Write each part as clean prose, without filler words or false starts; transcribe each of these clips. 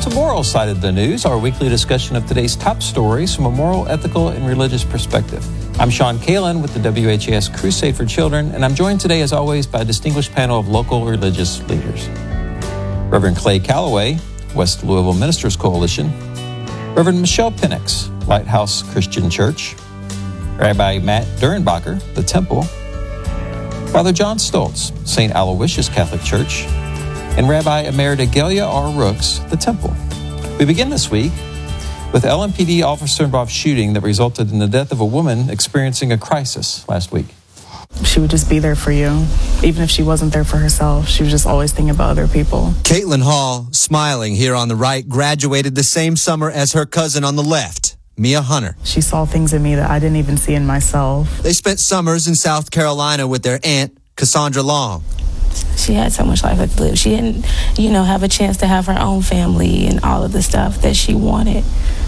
the moral side of the news, our weekly discussion of today's top stories from a moral, ethical, and religious perspective. I'm Sean Kalin with the WHAS Crusade for Children, and I'm joined today, as always, by a distinguished panel of local religious leaders. Reverend Clay Calloway, West Louisville Ministers Coalition, Reverend Michelle Penix, Lighthouse Christian Church, Rabbi Matt Durenbacher, The Temple, Father John Stoltz, St. Aloysius Catholic Church, and Rabbi Emerita Gelia R. Rooks, The Temple. We begin this week with LMPD officer-involved shooting that resulted in the death of a woman experiencing a crisis last week. She would just be there for you. Even if she wasn't there for herself, she was just always thinking about other people. Caitlin Hall, smiling here on the right, graduated the same summer as her cousin on the left, Mia Hunter. She saw things in me that I didn't even see in myself. They spent summers in South Carolina with their aunt, Cassandra Long. She had so much life to live. She didn't, have a chance to have her own family and all of the stuff that she wanted.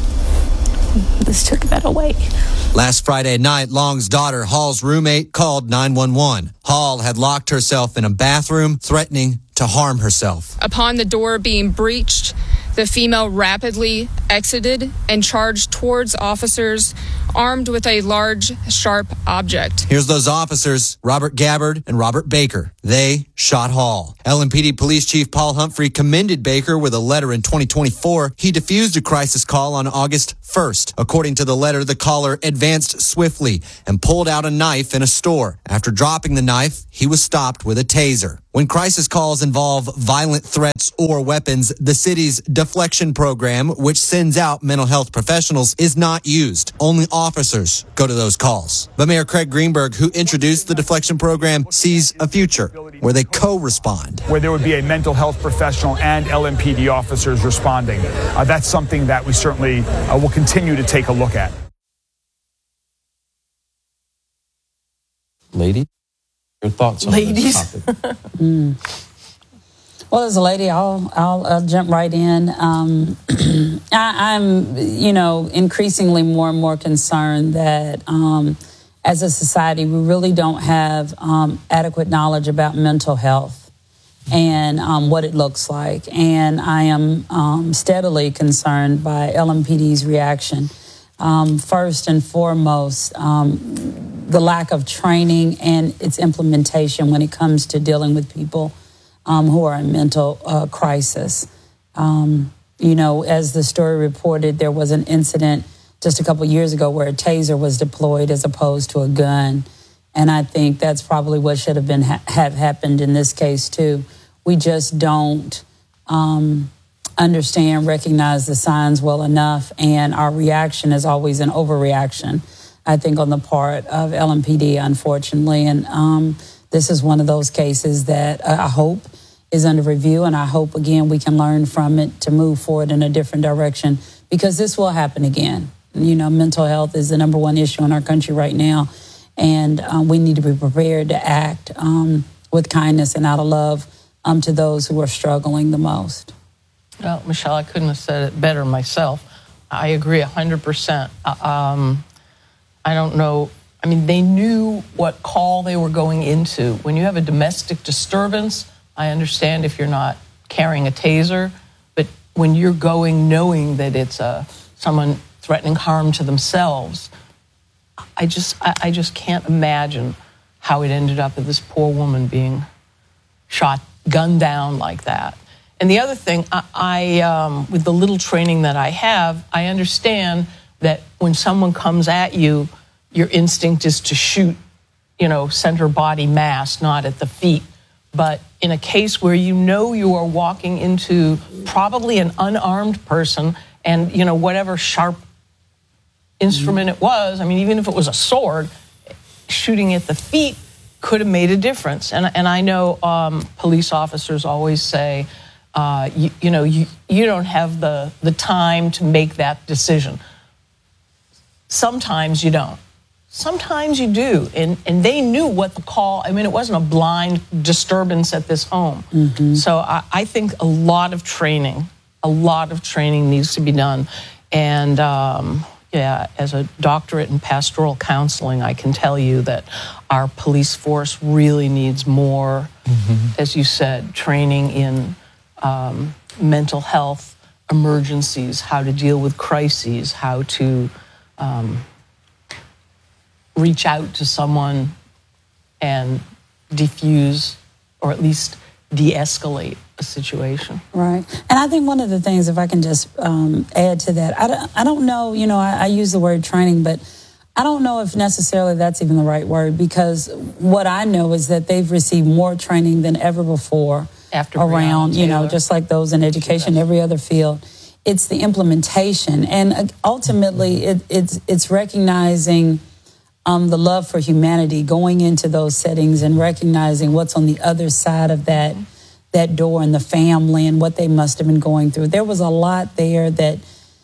This took that away. Last Friday night, Long's daughter, Hall's roommate, called 911. Hall had locked herself in a bathroom, threatening to harm herself. Upon the door being breached, the female rapidly exited and charged towards officers armed with a large, sharp object. Here's those officers, Robert Gabbard and Robert Baker. They shot Hall. LMPD Police Chief Paul Humphrey commended Baker with a letter in 2024. He defused a crisis call on August 1st. According to the letter, the caller advanced swiftly and pulled out a knife in a store. After dropping the knife, he was stopped with a taser. When crisis calls involve violent threats or weapons, the city's deflection program, which sends out mental health professionals, is not used. Only officers go to those calls. But Mayor Craig Greenberg, who introduced the deflection program, sees a future where they co-respond. Where there would be a mental health professional and LMPD officers responding. That's something that we certainly will continue to take a look at. Lady, your thoughts on this topic? Well, as a lady, I'll jump right in. I'm increasingly more and more concerned that as a society, we really don't have adequate knowledge about mental health and what it looks like. And I am steadily concerned by LMPD's reaction. First and foremost, the lack of training and its implementation when it comes to dealing with people who are in mental crisis. As the story reported, there was an incident just a couple years ago where a taser was deployed as opposed to a gun. And I think that's probably what should have been have happened in this case, too. We just don't understand, recognize the signs well enough. And our reaction is always an overreaction, I think, on the part of LMPD, unfortunately. And this is one of those cases that I hope is under review. And I hope, again, we can learn from it to move forward in a different direction, because this will happen again. Mental health is the number one issue in our country right now. And we need to be prepared to act with kindness and out of love to those who are struggling the most. Well, Michelle, I couldn't have said it better myself. I agree 100%. I don't know. I mean, they knew what call they were going into. When you have a domestic disturbance, I understand if you're not carrying a taser, but when you're going knowing that it's someone threatening harm to themselves, I just can't imagine how it ended up with this poor woman being shot, gunned down like that. And the other thing, I with the little training that I have, I understand that when someone comes at you, your instinct is to shoot, center body mass, not at the feet. But in a case where you are walking into probably an unarmed person and, whatever sharp instrument it was, I mean, even if it was a sword, shooting at the feet could have made a difference. And I know police officers always say, you don't have the time to make that decision. Sometimes you don't. Sometimes you do. And they knew what the call, I mean, it wasn't a blind disturbance at this home. Mm-hmm. So I think a lot of training needs to be done. And as a doctorate in pastoral counseling, I can tell you that our police force really needs more, as you said, training in mental health emergencies, how to deal with crises, how to reach out to someone and defuse or at least de-escalate a situation. Right. And I think one of the things, if I can just add to that, I don't know, I use the word training, but I don't know if necessarily that's even the right word, because what I know is that they've received more training than ever before around, just like those in education, every other field. It's the implementation. And ultimately, it's recognizing the love for humanity, going into those settings and recognizing what's on the other side of that door, and the family and what they must have been going through. There was a lot there that,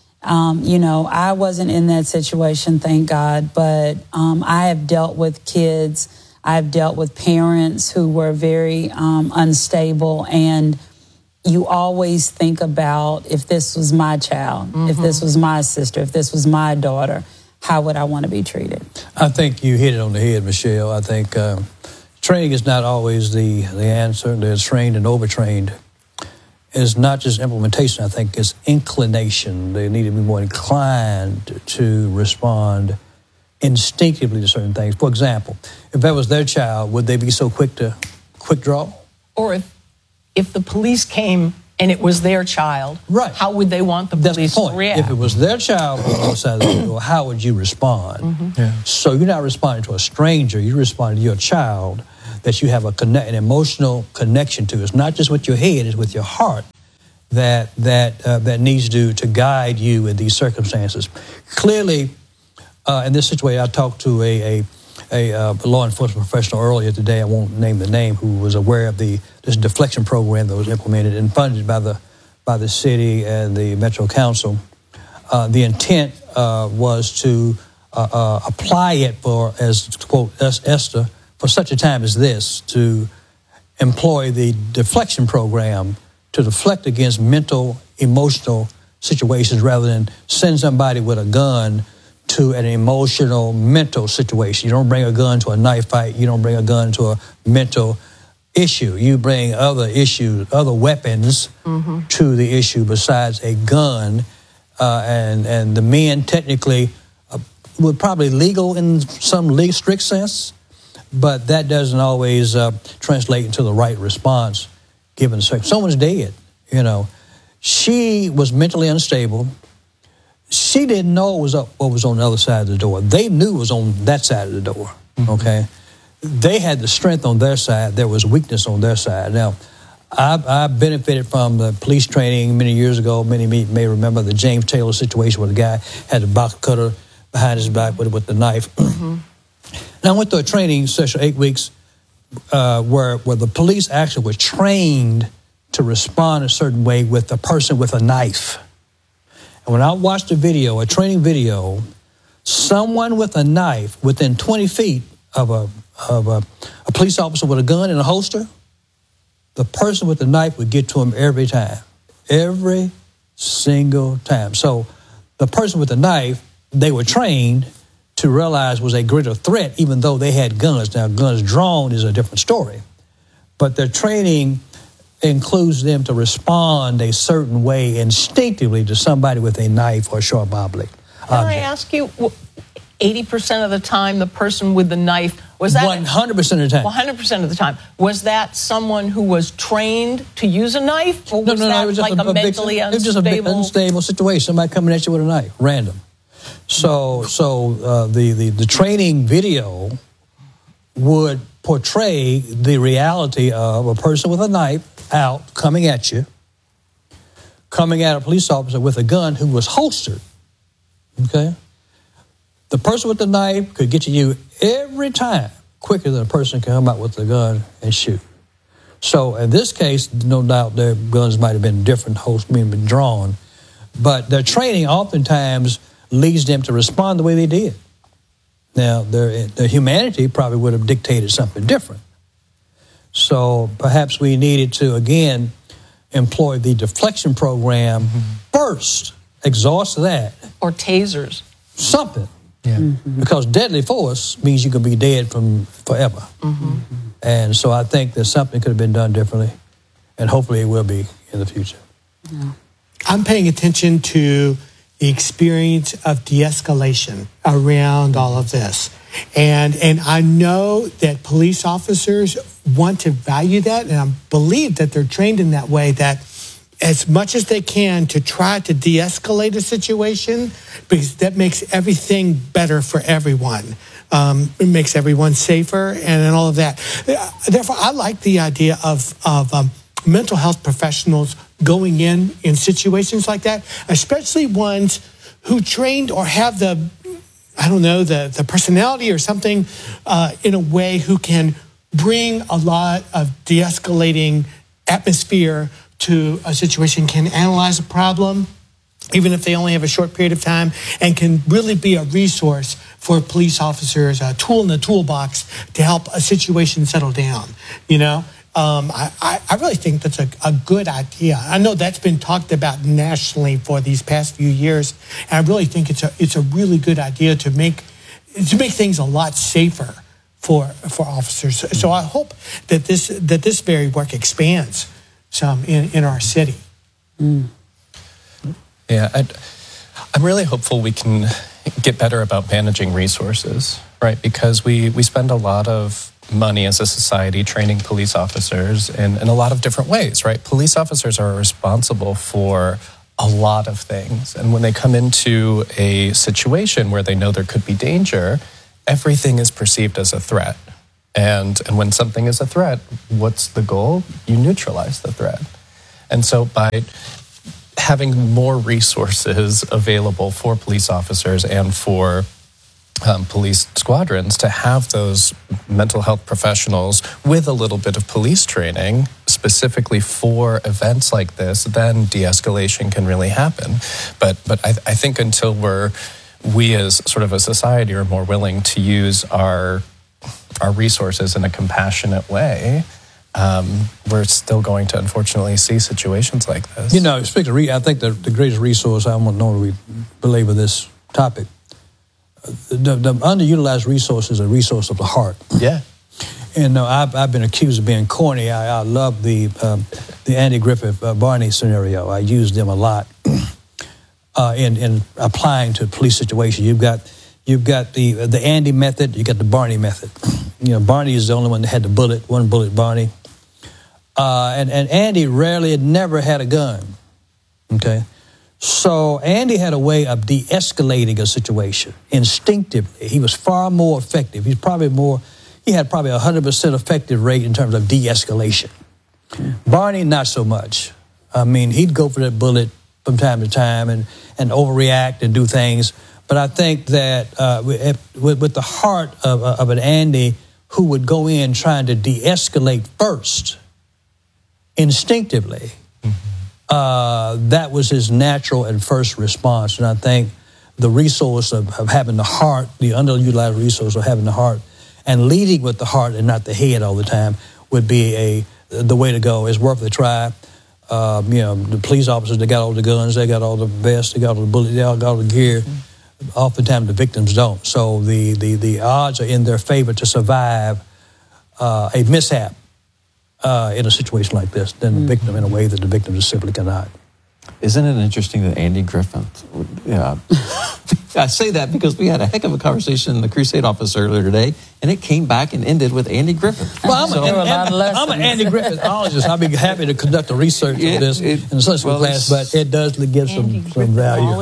I wasn't in that situation, thank God, but I have dealt with kids. I've dealt with parents who were very unstable, and you always think about, if this was my child, if this was my sister, if this was my daughter, how would I want to be treated? I think you hit it on the head, Michelle. I think training is not always the answer. There's trained and overtrained. It's not just implementation. I think it's inclination. They need to be more inclined to respond instinctively to certain things. For example, if that was their child, would they be so quick draw? Or if the police came and it was their child, right, how would they want the police to react? If it was their child on the other side of the door, how would you respond? So you're not responding to a stranger. You're responding to your child that you have an emotional connection to. It's not just with your head, it's with your heart that needs to guide you in these circumstances. Clearly, in this situation, I talked to a law enforcement professional earlier today, I won't name the name, who was aware of this deflection program that was implemented and funded by the city and the Metro Council. The intent was to apply it for, as to quote Esther, for such a time as this, to employ the deflection program to deflect against mental, emotional situations rather than send somebody with a gun to an emotional, mental situation. You don't bring a gun to a knife fight. You don't bring a gun to a mental issue. You bring other issues, other weapons to the issue besides a gun. And the men technically were probably legal in some strict sense, but that doesn't always translate into the right response given someone's dead. She was mentally unstable. She didn't know what was on the other side of the door. They knew it was on that side of the door, okay? They had the strength on their side. There was weakness on their side. Now, I benefited from the police training many years ago. Many may remember the James Taylor situation where the guy had the box cutter behind his back with the knife. And I went through a training session, 8 weeks, where the police actually were trained to respond a certain way with a person with a knife. And when I watched a training video, someone with a knife within 20 feet of a police officer with a gun in a holster, the person with the knife would get to him every time, every single time. So the person with the knife, they were trained to realize was a greater threat, even though they had guns. Now, guns drawn is a different story, but their training includes them to respond a certain way instinctively to somebody with a knife or a sharp object. Can I ask you, 80% of the time, the person with the knife, was that 100% of the time? 100% of the time. Was that someone who was trained to use a knife, or was that it was just like a mentally unstable? It was just an unstable situation. Somebody coming at you with a knife, random. So the training video would portray the reality of a person with a knife out coming at you, coming at a police officer with a gun who was holstered. Okay? The person with the knife could get to you every time quicker than a person can come out with the gun and shoot. So in this case, no doubt their guns might have been different, been drawn, but their training oftentimes leads them to respond the way they did. Now, their humanity probably would have dictated something different. So perhaps we needed to, again, employ the deflection program first, exhaust that. Or tasers. Something. Yeah. Because deadly force means you can be dead from forever. And so I think that something could have been done differently, and hopefully it will be in the future. Yeah. I'm paying attention to the experience of de-escalation around all of this. And I know that police officers want to value that, and I believe that they're trained in that way, that as much as they can to try to de-escalate a situation, because that makes everything better for everyone. It makes everyone safer and all of that. Therefore, I like the idea of mental health professionals going in situations like that, especially ones who trained or have the personality or something in a way who can bring a lot of de-escalating atmosphere to a situation, can analyze a problem, even if they only have a short period of time, and can really be a resource for police officers, a tool in the toolbox to help a situation settle down. I really think that's a good idea. I know that's been talked about nationally for these past few years, and I really think it's a really good idea to make things a lot safer for officers. So I hope that this very work expands some in our city. Yeah, I'm really hopeful we can get better about managing resources, right? Because we spend a lot of money as a society training police officers in a lot of different ways, right? Police officers are responsible for a lot of things. And when they come into a situation where they know there could be danger, everything is perceived as a threat. And when something is a threat, what's the goal? You neutralize the threat. And so by having more resources available for police officers and for police squadrons to have those mental health professionals with a little bit of police training specifically for events like this, then de-escalation can really happen. But I think until we as sort of a society are more willing to use our resources in a compassionate way, we're still going to unfortunately see situations like this. Speaking of I think the greatest resource, I don't know we belabor this topic, the underutilized resource is a resource of the heart. Yeah. And I've been accused of being corny. I love the Andy Griffith Barney scenario. I use them a lot in applying to police situations. You've got the Andy method. You got the Barney method. Barney is the only one that had the bullet. One bullet, Barney. And Andy never had a gun. Okay. So Andy had a way of de-escalating a situation instinctively. He was far more effective. He had probably 100% effective rate in terms of de-escalation. Barney, not so much. I mean, he'd go for that bullet from time to time and overreact and do things. But I think that with the heart of an Andy who would go in trying to de-escalate first, instinctively, that was his natural and first response. And I think the resource of having the heart, the underutilized resource of having the heart, and leading with the heart and not the head all the time would be the way to go. It's worth a try. The police officers, they got all the guns, they got all the vests, they got all the bullets, they all got all the gear. Oftentimes the victims don't. So the odds are in their favor to survive a mishap in a situation like this than the victim in a way that the victim just simply cannot. Isn't it interesting that Andy Griffith, I say that because we had a heck of a conversation in the Crusade office earlier today, and it came back and ended with Andy Griffith. Well, I'm an Andy Griffithologist. I'll be happy to conduct the research of this in the subsequent class, but it does give some value.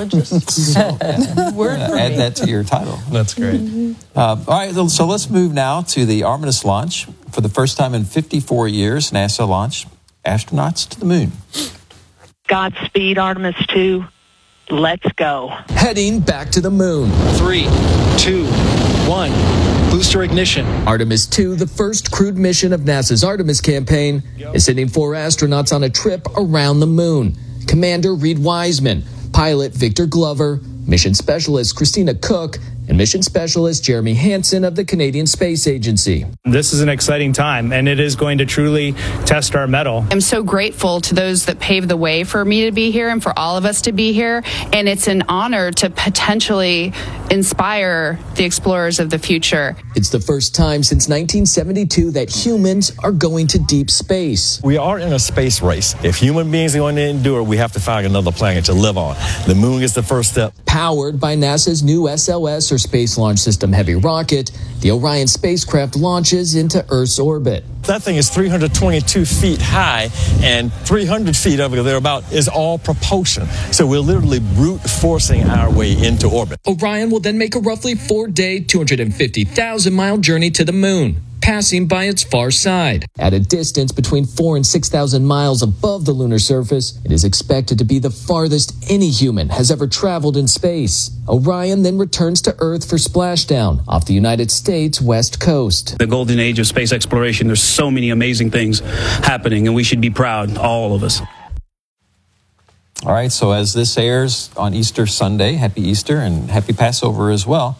Add that to your title. That's great. All right, so let's move now to the Artemis launch. For the first time in 54 years, NASA launched astronauts to the moon. Godspeed, Artemis 2. Let's go. Heading back to the moon. 3, 2, 1. Booster ignition. Artemis 2, the first crewed mission of NASA's Artemis campaign, is sending 4 astronauts on a trip around the moon. Commander Reed Wiseman, pilot Victor Glover, mission specialist Christina Cook, and mission specialist Jeremy Hansen of the Canadian Space Agency. This is an exciting time, and it is going to truly test our mettle. I'm so grateful to those that paved the way for me to be here and for all of us to be here, and it's an honor to potentially inspire the explorers of the future. It's the first time since 1972 that humans are going to deep space. We are in a space race. If human beings are going to endure, we have to find another planet to live on. The moon is the first step. Powered by NASA's new SLS, or Space Launch System Heavy rocket, the Orion spacecraft launches into Earth's orbit. That thing is 322 feet high, and 300 feet of it, thereabout, is all propulsion. So we're literally brute forcing our way into orbit. Orion will then make a roughly 4-day, 250,000-mile journey to the moon, passing by its far side. At a distance between 4,000 and 6,000 miles above the lunar surface, it is expected to be the farthest any human has ever traveled in space. Orion then returns to Earth for splashdown off the United States West Coast. The golden age of space exploration, there's so many amazing things happening, and we should be proud, all of us. All right, so as this airs on Easter Sunday, happy Easter and happy Passover as well.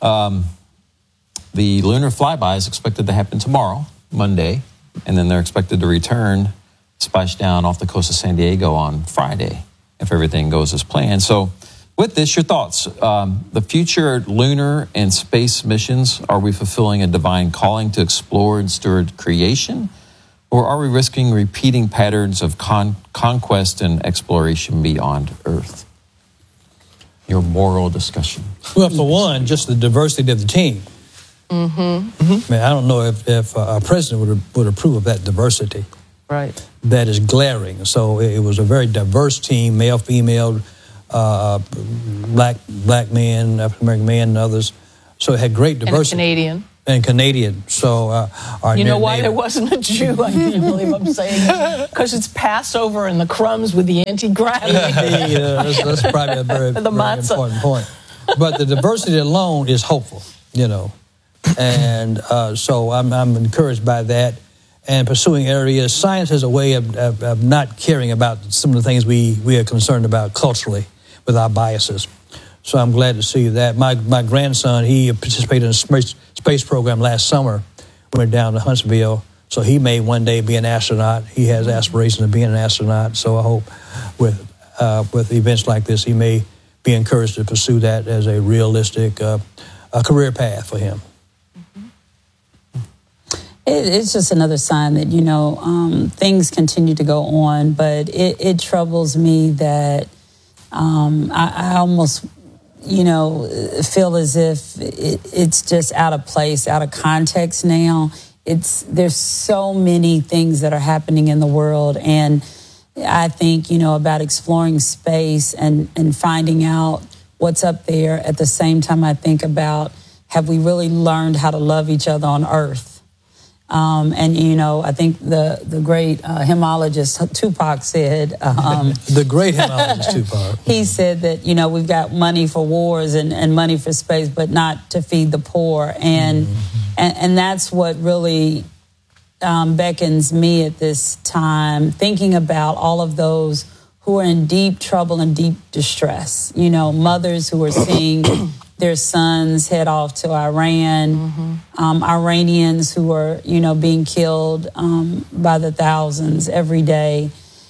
The lunar flyby is expected to happen tomorrow, Monday, and then they're expected to return, splash down off the coast of San Diego on Friday, if everything goes as planned. So with this, your thoughts. The future lunar and space missions, are we fulfilling a divine calling to explore and steward creation? Or are we risking repeating patterns of conquest and exploration beyond Earth? Your moral discussion. Well, for one, just the diversity of the team. Mm-hmm. Man, I don't know if our president would approve of that diversity. Right. That is glaring. So it was a very diverse team, male, female, black man, African American man, and others. So it had great diversity. And a Canadian. And Canadian. So you know why there wasn't a Jew? I can't believe I'm saying it. Because it's Passover and the crumbs with the anti-gravity. That's probably a very, very important point. But the diversity alone is hopeful, you know. And so I'm encouraged by that. And pursuing areas, science has a way of not caring about some of the things we are concerned about culturally with our biases. So I'm glad to see that. My grandson, he participated in a space program last summer. We went down to Huntsville. So he may one day be an astronaut. He has aspirations of being an astronaut. So I hope with events like this, he may be encouraged to pursue that as a realistic career path for him. It's just another sign that, you know, things continue to go on, but it troubles me that I almost, you know, feel as if it's just out of place, out of context now. There's so many things that are happening in the world, and I think, you know, about exploring space and finding out what's up there. At the same time, I think about, have we really learned how to love each other on Earth? And, you know, I think the great hymnologist Tupac said... the great hymnologist Tupac. He said that, you know, we've got money for wars and money for space, but not to feed the poor. And that's what really beckons me at this time, thinking about all of those who are in deep trouble and deep distress. You know, mothers who are seeing their sons head off to Iran, Iranians who are, you know, being killed by the thousands every day.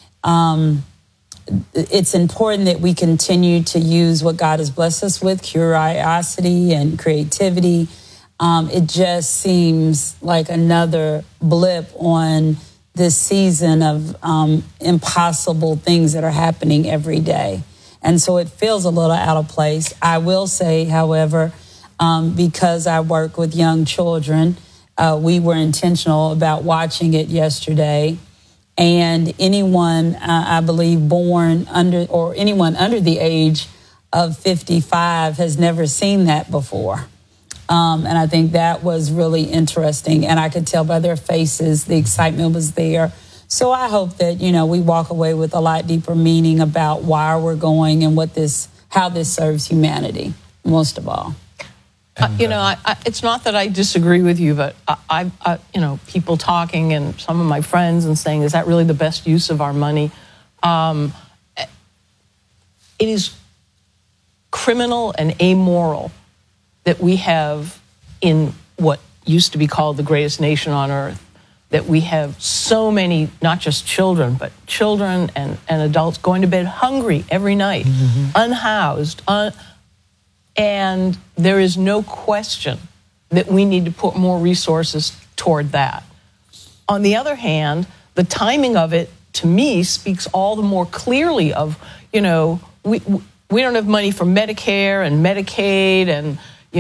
It's important that we continue to use what God has blessed us with, curiosity and creativity. It just seems like another blip on this season of impossible things that are happening every day. And so it feels a little out of place. I will say, however, because I work with young children, we were intentional about watching it yesterday. And anyone, I believe, born under, or anyone under the age of 55 has never seen that before. And I think that was really interesting. And I could tell by their faces, the excitement was there. So I hope that, you know, we walk away with a lot deeper meaning about why we're going and how this serves humanity, most of all. You know, it's not that I disagree with you, but you know, people talking and some of my friends and saying, is that really the best use of our money? It is criminal and amoral that we have, in what used to be called the greatest nation on earth, that we have so many, not just children, but children and adults going to bed hungry every night, unhoused, And there is no question that we need to put more resources toward that. On the other hand, the timing of it, to me, speaks all the more clearly of, we don't have money for Medicare and Medicaid and,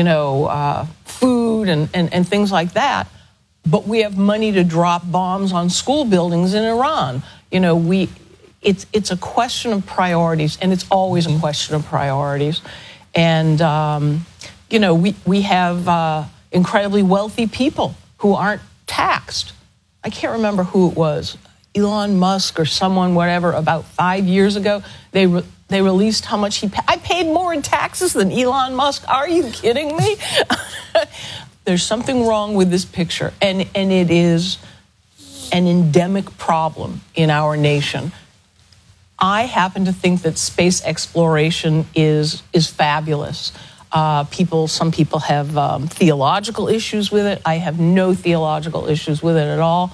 food and things like that, but we have money to drop bombs on school buildings in Iran. It's a question of priorities, and it's always a question of priorities. And, we have incredibly wealthy people who aren't taxed. I can't remember who it was, Elon Musk or someone, whatever, about 5 years ago, they released how much he paid. I paid more in taxes than Elon Musk. Are you kidding me? There's something wrong with this picture, and it is an endemic problem in our nation. I happen to think that space exploration is fabulous. Some people have theological issues with it. I have no theological issues with it at all.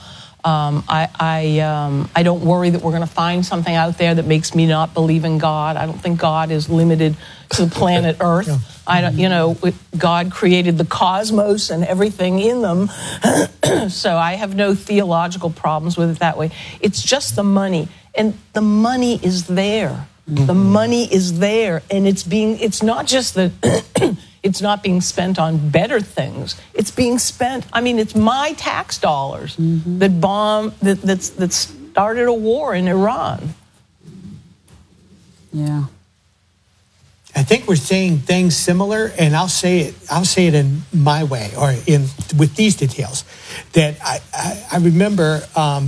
I don't worry that we're going to find something out there that makes me not believe in God. I don't think God is limited to the planet Earth. God created the cosmos and everything in them. So I have no theological problems with it that way. It's just the money. And the money is there. The money is there, and it's not just that it's not being spent on better things. It's being spent, it's my tax dollars that started a war in Iran. Yeah. I think we're saying things similar, and I'll say it in my way, or with these details. That I remember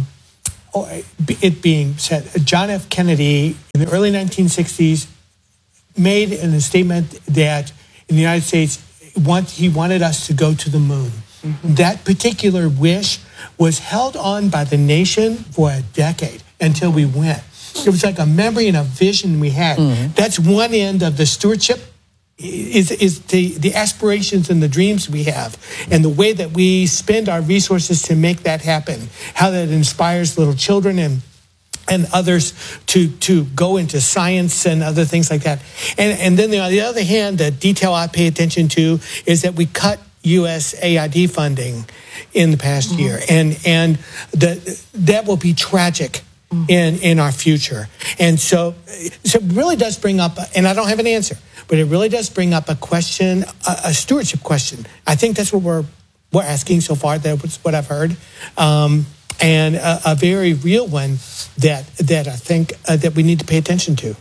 it being said, John F. Kennedy in the early 1960s made a statement that in the United States, he wanted us to go to the moon. Mm-hmm. That particular wish was held on by the nation for a decade until we went. It was like a memory and a vision we had. Mm-hmm. That's one end of the stewardship, is the aspirations and the dreams we have, and the way that we spend our resources to make that happen, how that inspires little children and others to go into science and other things like that. And then on the other hand, the detail I pay attention to is that we cut USAID funding in the past year, and that will be tragic in our future. And so it really does bring up, and I don't have an answer, but it really does bring up a question, a stewardship question. I think that's what we're asking so far. That's what I've heard, and a very real one that I think that we need to pay attention to.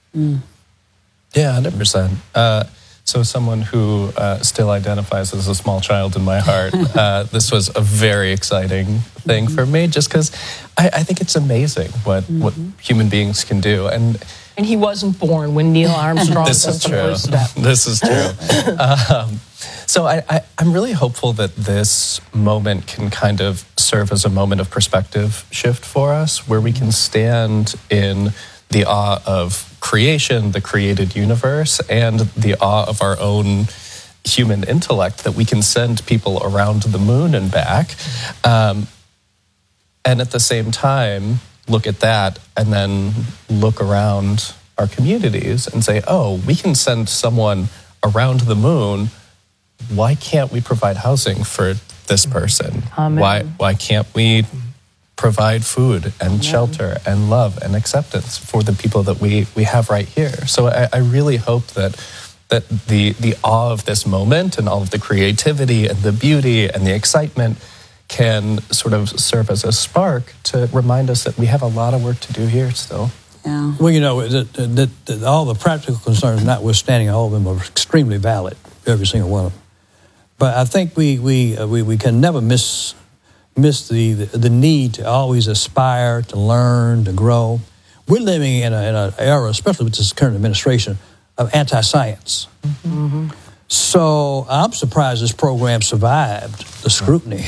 Yeah, 100%. So someone who still identifies as a small child in my heart, this was a very exciting thing for me, just because I think it's amazing what human beings can do. And he wasn't born when Neil Armstrong took the first step. This is true. So I'm really hopeful that this moment can kind of serve as a moment of perspective shift for us, where we can stand in the awe of creation, the created universe, and the awe of our own human intellect, that we can send people around the moon and back. And at the same time, look at that and then look around our communities and say, oh, we can send someone around the moon. Why can't we provide housing for this person? Amen. Why can't we provide food and shelter and love and acceptance for the people that we have right here? So I really hope that the awe of this moment and all of the creativity and the beauty and the excitement can sort of serve as a spark to remind us that we have a lot of work to do here still. Yeah. Well, all the practical concerns notwithstanding, all of them are extremely valid, every single one of them. But I think we can never miss the need to always aspire, to learn, to grow. We're living in an era, especially with this current administration, of anti-science. Mm-hmm. So I'm surprised this program survived the scrutiny.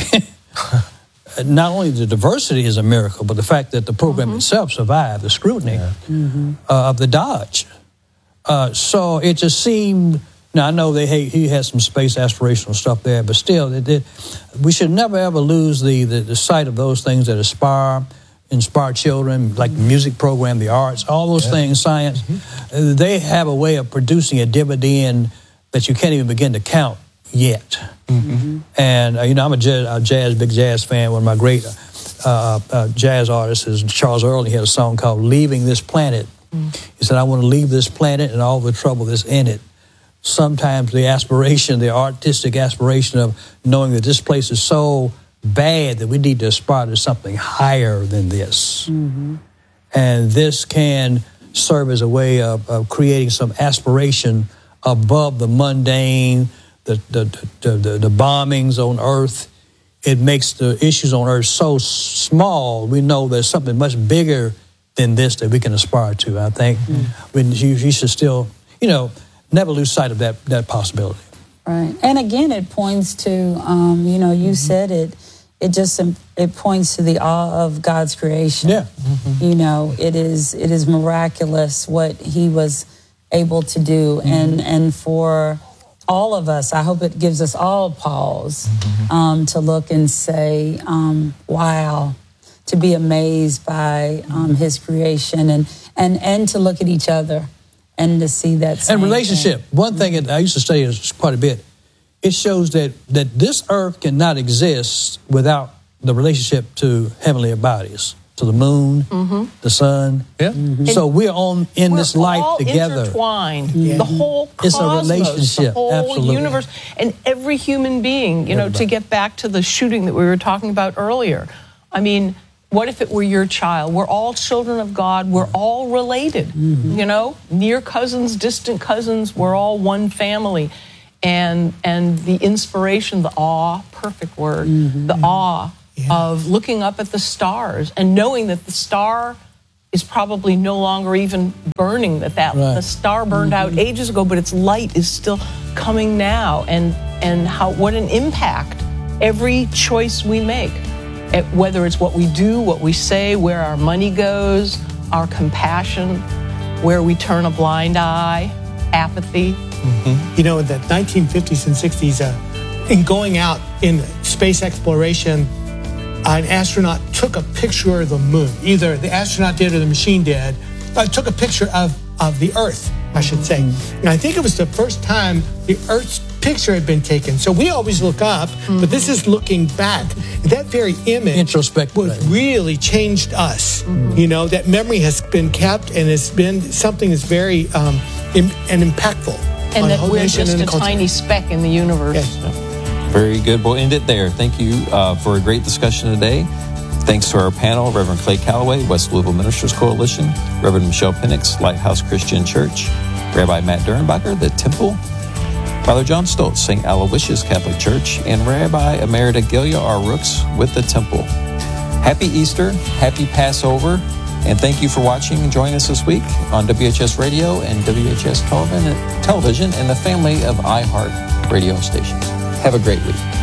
Not only the diversity is a miracle, but the fact that the program itself survived the scrutiny of the Dodge. So it just seemed. Now, I know he has some space aspirational stuff there, but still, we should never, ever lose the sight of those things that inspire children, like the music program, the arts, all those things, science. They have a way of producing a dividend that you can't even begin to count yet. Mm-hmm. And, I'm a big jazz fan. One of my great jazz artists is Charles Early. He had a song called Leaving This Planet. He said, I want to leave this planet and all the trouble that's in it. Sometimes the artistic aspiration of knowing that this place is so bad that we need to aspire to something higher than this. Mm-hmm. And this can serve as a way of creating some aspiration above the mundane, the bombings on Earth. It makes the issues on Earth so small, we know there's something much bigger than this that we can aspire to. I think you should still, never lose sight of that possibility. Right. And again, it points to, you said it points to the awe of God's creation. Yeah. Mm-hmm. It is miraculous what he was able to do. Mm-hmm. And for all of us, I hope it gives us all pause to look and say, wow, to be amazed by his creation and to look at each other and to see that same and relationship. Thing. One thing that I used to study is quite a bit. It shows that this earth cannot exist without the relationship to heavenly bodies, to the moon, the sun. Yeah. Mm-hmm. So we're in this life together. Intertwined. Yeah. The whole cosmos, it's a relationship. The whole Absolutely. Universe, and every human being. To get back to the shooting that we were talking about earlier. I mean, what if it were your child? We're all children of God. We're all related. Mm-hmm. Near cousins, distant cousins. We're all one family. And the inspiration, the awe, perfect word, the awe of looking up at the stars and knowing that the star is probably no longer even burning, the star burned out ages ago, but its light is still coming now. And what an impact every choice we make, whether it's what we do, what we say, where our money goes, our compassion, where we turn a blind eye, apathy. Mm-hmm. In the 1950s and 60s, in going out in space exploration, an astronaut took a picture of the moon. Either the astronaut did or the machine did. Took a picture of the Earth, I should say. And I think it was the first time the Earth's picture had been taken. So we always look up, but this is looking back. That very image really changed us. That memory has been kept and it's been something that's very impactful. And that we're just a tiny speck in the universe. Yes. Very good. We'll end it there. Thank you for a great discussion today. Thanks to our panel, Reverend Clay Calloway, West Louisville Ministers Coalition, Reverend Michelle Penix, Lighthouse Christian Church, Rabbi Matt Durenbacher, The Temple, Father John Stoltz, St. Aloysius Catholic Church, and Rabbi Emerita Gilia R. Rooks with The Temple. Happy Easter, happy Passover, and thank you for watching and joining us this week on WHS Radio and WHS Television and the family of iHeart radio stations. Have a great week.